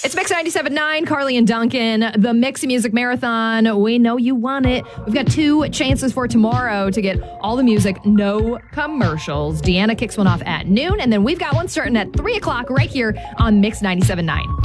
It's Mix 97.9, Carly and Duncan, the Mix Music Marathon. We know you want it. We've got 2 chances for tomorrow to get all the music, no commercials. Deanna kicks one off at noon, and then we've got one starting at 3 o'clock right here on Mix 97.9.